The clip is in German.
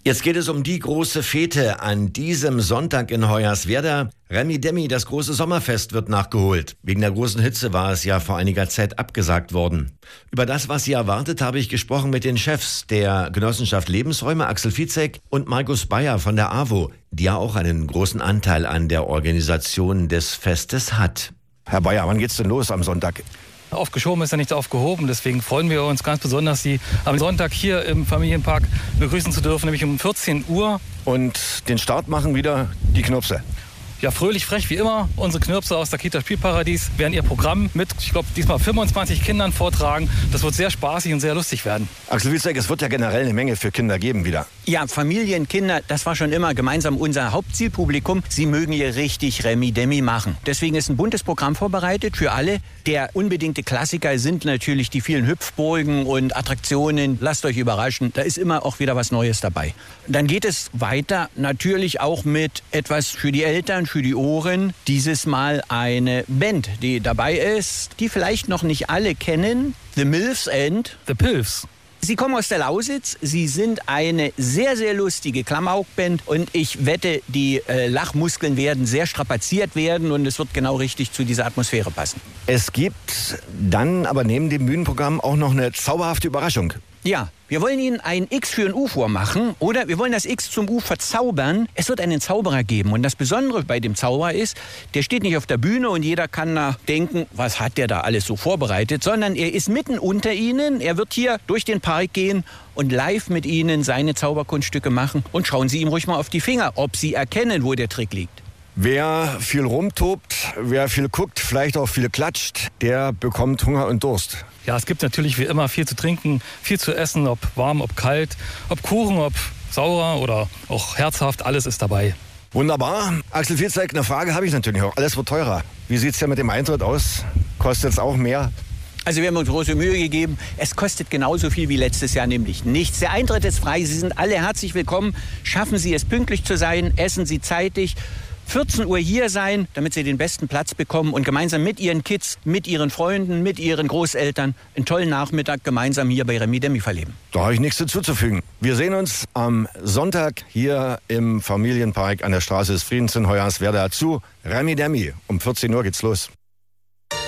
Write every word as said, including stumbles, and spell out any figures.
Jetzt geht es um die große Fete an diesem Sonntag in Hoyerswerda. Remi Demi, das große Sommerfest, wird nachgeholt. Wegen der großen Hitze war es ja vor einiger Zeit abgesagt worden. Über das, was Sie erwartet, habe ich gesprochen mit den Chefs der Genossenschaft Lebensräume, Axel Vizek und Markus Bayer von der A W O, die ja auch einen großen Anteil an der Organisation des Festes hat. Herr Bayer, wann geht's denn los am Sonntag? Aufgeschoben ist ja nicht aufgehoben, deswegen freuen wir uns ganz besonders, Sie am Sonntag hier im Familienpark begrüßen zu dürfen, nämlich um vierzehn Uhr. Und den Start machen wieder die Knirpse. Ja, fröhlich, frech wie immer. Unsere Knirpse aus der Kita Spielparadies werden ihr Programm mit, ich glaube, diesmal fünfundzwanzig Kindern vortragen. Das wird sehr spaßig und sehr lustig werden. Axel Vizek, es wird ja generell eine Menge für Kinder geben wieder. Ja, Familien, Kinder, das war schon immer gemeinsam unser Hauptzielpublikum. Sie mögen hier richtig Remi Demi machen. Deswegen ist ein buntes Programm vorbereitet für alle. Der unbedingte Klassiker sind natürlich die vielen Hüpfburgen und Attraktionen. Lasst euch überraschen, da ist immer auch wieder was Neues dabei. Dann geht es weiter natürlich auch mit etwas für die Eltern, für die Ohren. Dieses Mal eine Band, die dabei ist, die vielleicht noch nicht alle kennen. The Milfs and The Pilfs. Sie kommen aus der Lausitz, sie sind eine sehr, sehr lustige Klamauk-Band und ich wette, die äh, Lachmuskeln werden sehr strapaziert werden und es wird genau richtig zu dieser Atmosphäre passen. Es gibt dann aber neben dem Bühnenprogramm auch noch eine zauberhafte Überraschung. Ja, wir wollen Ihnen ein X für ein U vormachen oder wir wollen das X zum U verzaubern. Es wird einen Zauberer geben und das Besondere bei dem Zauberer ist, der steht nicht auf der Bühne und jeder kann da denken, was hat der da alles so vorbereitet, sondern er ist mitten unter Ihnen, er wird hier durch den Park gehen und live mit Ihnen seine Zauberkunststücke machen und schauen Sie ihm ruhig mal auf die Finger, ob Sie erkennen, wo der Trick liegt. Wer viel rumtobt, wer viel guckt, vielleicht auch viel klatscht, der bekommt Hunger und Durst. Ja, es gibt natürlich wie immer viel zu trinken, viel zu essen, ob warm, ob kalt, ob Kuchen, ob sauer oder auch herzhaft, alles ist dabei. Wunderbar. Axel Vizek, eine Frage habe ich natürlich auch. Alles wird teurer. Wie sieht es denn mit dem Eintritt aus? Kostet es auch mehr? Also wir haben uns große Mühe gegeben. Es kostet genauso viel wie letztes Jahr, nämlich nichts. Der Eintritt ist frei. Sie sind alle herzlich willkommen. Schaffen Sie es, pünktlich zu sein. Essen Sie zeitig. vierzehn Uhr hier sein, damit Sie den besten Platz bekommen und gemeinsam mit Ihren Kids, mit Ihren Freunden, mit Ihren Großeltern einen tollen Nachmittag gemeinsam hier bei Remi Demi verleben. Da habe ich nichts hinzuzufügen. Wir sehen uns am Sonntag hier im Familienpark an der Straße des Friedens in Hoyerswerda zu Remi Demi. Um vierzehn Uhr geht's los.